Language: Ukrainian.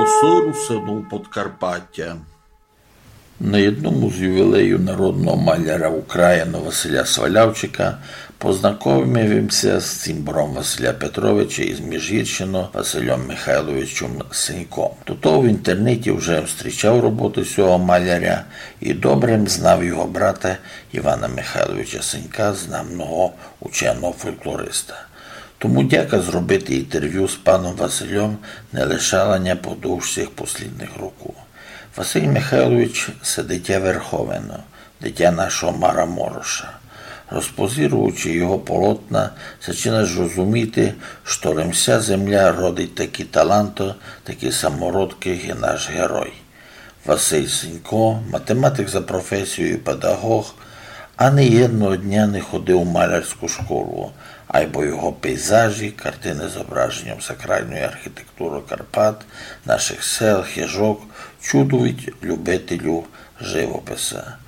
Сорусину Подкарпаття. На одному з ювілею народного маляра України Василя Свалявчика познайомився з цимбром Василя Петровича із Міжгірщини Василем Михайловичем Сеньком. Тут в інтернеті вже зустрічав роботу цього маляря і добре знав його брата Івана Михайловича Сенька, знаного ученого фольклориста. Тому дяка зробити інтерв'ю з паном Василем не лишала подовж цих послідних років. Василь Михайлович – це дитя Верховено, дитя нашого Мара Мороша. Розпозируючи його полотна, починаєш розуміти, що ремся земля родить такі таланти, такі самородки і наш герой. Василь Сенько – математик за професією і педагог, а не одного дня не ходив у малярську школу, або його пейзажі, картини з зображенням сакральної архітектури Карпат, наших сел, хижок, чудують любителю живописа.